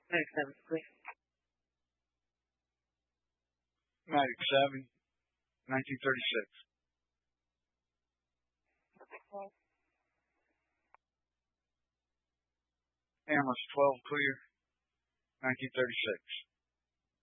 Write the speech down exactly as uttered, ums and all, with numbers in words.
Next time, please. Matic seven, nineteen thirty-six. Amherst twelve clear, nineteen thirty-six.